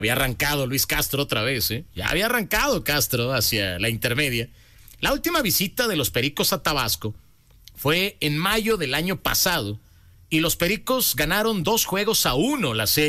Había arrancado Luis Castro otra vez, ¿eh? Ya había arrancado Castro hacia la intermedia. La última visita de los Pericos a Tabasco fue en mayo del año pasado y los Pericos ganaron 2-1 la serie.